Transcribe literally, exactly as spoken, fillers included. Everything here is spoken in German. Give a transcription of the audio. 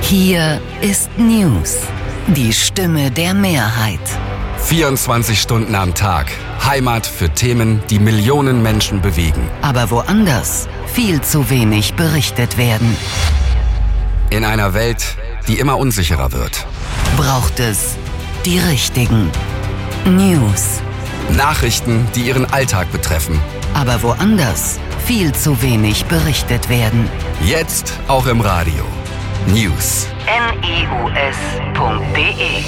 Hier ist News, die Stimme der Mehrheit. vierundzwanzig Stunden am Tag. Heimat für Themen, die Millionen Menschen bewegen. Aber woanders viel zu wenig berichtet werden. In einer Welt, die immer unsicherer wird. Braucht es die richtigen News. Nachrichten, die Ihren Alltag betreffen. Aber woanders viel zu wenig berichtet werden. Jetzt auch im Radio. News. N E U S Punkt D E